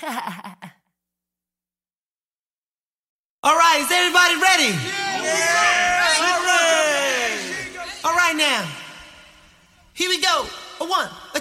All right, is everybody ready? Yeah. All right now. Here we go. A 1, a